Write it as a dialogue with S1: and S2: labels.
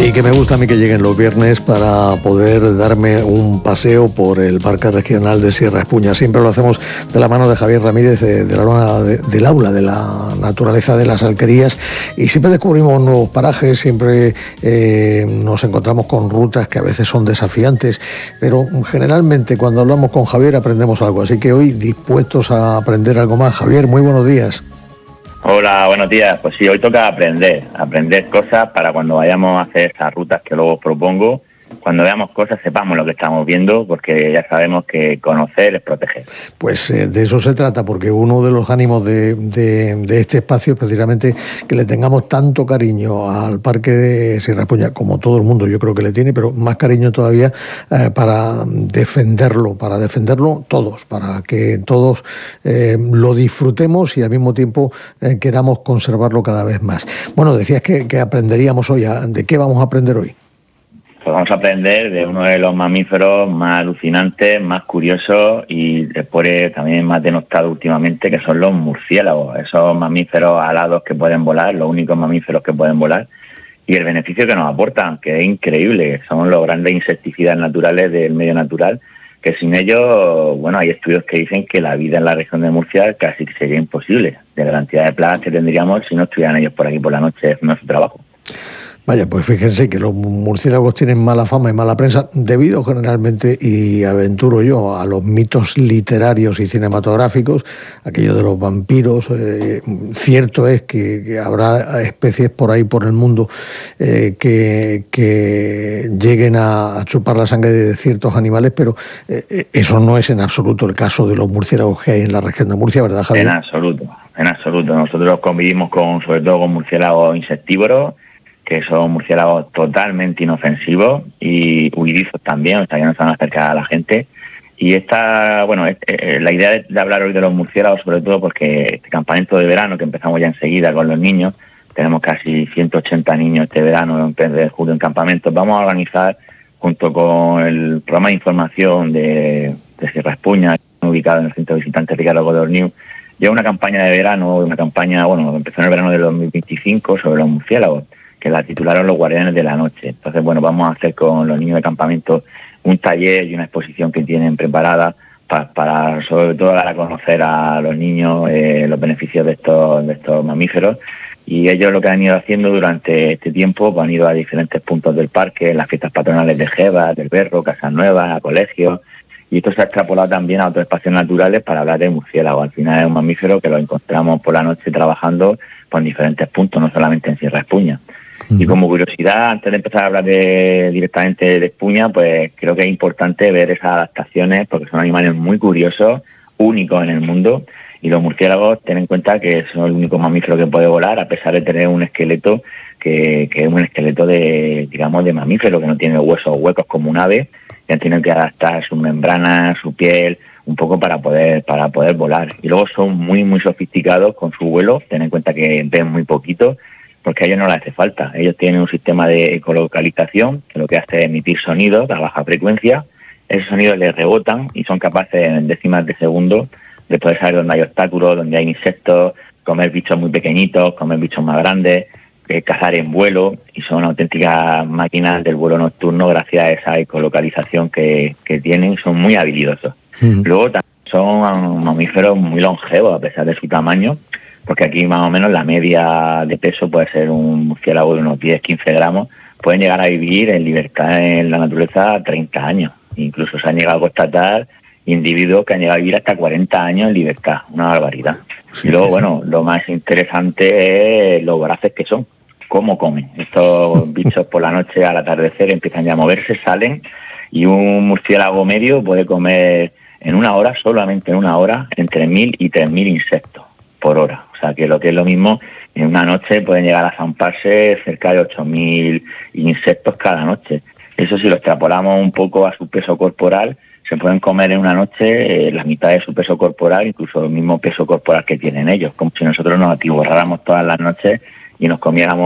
S1: Y que me gusta a mí que lleguen los viernes para poder darme un paseo por el Parque Regional de Sierra Espuña. Siempre lo hacemos de la mano de Javier Ramírez, del aula de la naturaleza de las Alquerías, y siempre descubrimos nuevos parajes, siempre nos encontramos con rutas que a veces son desafiantes, pero generalmente cuando hablamos con Javier aprendemos algo, así que hoy dispuestos a aprender algo más. Javier, muy buenos días.
S2: Hola, buenos días. Pues sí, hoy toca aprender cosas para cuando vayamos a hacer esas rutas que luego os propongo. Cuando veamos cosas sepamos lo que estamos viendo, porque ya sabemos que conocer es proteger.
S1: Pues de eso se trata, porque uno de los ánimos de este espacio es precisamente que le tengamos tanto cariño al Parque de Sierra Espuña, como todo el mundo yo creo que le tiene, pero más cariño todavía para defenderlo todos, para que todos lo disfrutemos y al mismo tiempo queramos conservarlo cada vez más. Bueno, decías que aprenderíamos hoy. ¿De qué vamos a aprender hoy?
S2: Pues vamos a aprender de uno de los mamíferos más alucinantes, más curiosos y después también más denostados últimamente, que son los murciélagos, esos mamíferos alados que pueden volar, los únicos mamíferos que pueden volar, y el beneficio que nos aportan, que es increíble. Son los grandes insecticidas naturales del medio natural, que sin ellos, bueno, hay estudios que dicen que la vida en la región de Murcia casi sería imposible, de la cantidad de plagas que tendríamos si no estuvieran ellos por aquí por la noche haciendo su trabajo.
S1: Vaya, pues fíjense que los murciélagos tienen mala fama y mala prensa debido generalmente, y aventuro yo, a los mitos literarios y cinematográficos, aquello de los vampiros. Cierto es que habrá especies por ahí por el mundo que lleguen a chupar la sangre de ciertos animales, pero eso no es en absoluto el caso de los murciélagos que hay en la región de Murcia, ¿verdad, Javier?
S2: En absoluto. Nosotros convivimos sobre todo con murciélagos insectívoros, que son murciélagos totalmente inofensivos y huidizos también, o sea, que no se van a acercar a la gente. Y la idea de hablar hoy de los murciélagos, sobre todo porque este campamento de verano, que empezamos ya enseguida con los niños, tenemos casi 180 niños este verano, en de julio en campamentos, vamos a organizar, junto con el programa de información de Sierra Espuña, ubicado en el centro de visitantes Ricardo Codorniu, ya una campaña de verano, empezó en el verano del 2025 sobre los murciélagos, que la titularon Los Guardianes de la Noche. Entonces, vamos a hacer con los niños de campamento un taller y una exposición que tienen preparada para sobre todo dar a conocer a los niños los beneficios de estos mamíferos. Y ellos lo que han ido haciendo durante este tiempo, pues han ido a diferentes puntos del parque, en las fiestas patronales de Jeva, del Berro, Casas Nuevas, a colegios, y esto se ha extrapolado también a otros espacios naturales para hablar de murciélagos. Al final es un mamífero que lo encontramos por la noche trabajando en diferentes puntos, no solamente en Sierra Espuña. Y como curiosidad, antes de empezar a hablar directamente de Espuña, pues creo que es importante ver esas adaptaciones, porque son animales muy curiosos, únicos en el mundo, y los murciélagos, ten en cuenta que son el único mamífero que puede volar, a pesar de tener un esqueleto que es un esqueleto de mamífero, que no tiene huesos huecos como un ave, y han tenido que adaptar sus membranas, su piel, un poco para poder volar. Y luego son muy, muy sofisticados con su vuelo, ten en cuenta que ven muy poquito, porque a ellos no les hace falta. Ellos tienen un sistema de ecolocalización que lo que hace es emitir sonidos a baja frecuencia. Esos sonidos les rebotan y son capaces en décimas de segundo de poder saber dónde hay obstáculos, dónde hay insectos, comer bichos muy pequeñitos, comer bichos más grandes, cazar en vuelo, y son auténticas máquinas del vuelo nocturno gracias a esa ecolocalización que tienen. Son muy habilidosos. Luego también son mamíferos muy longevos a pesar de su tamaño, porque aquí más o menos la media de peso puede ser un murciélago de unos 10-15 gramos, pueden llegar a vivir en libertad en la naturaleza 30 años. Incluso se han llegado a constatar individuos que han llegado a vivir hasta 40 años en libertad, una barbaridad. Sí. Y luego, lo más interesante es lo voraces que son, cómo comen. Estos bichos por la noche al atardecer empiezan ya a moverse, salen, y un murciélago medio puede comer en una hora, solamente en una hora, entre 1.000 y 3.000 insectos por hora. O sea, que lo que es lo mismo, en una noche pueden llegar a zamparse cerca de 8.000 insectos cada noche. Eso, si lo extrapolamos un poco a su peso corporal, se pueden comer en una noche la mitad de su peso corporal, incluso el mismo peso corporal que tienen ellos, como si nosotros nos atiborráramos todas las noches y nos comiéramos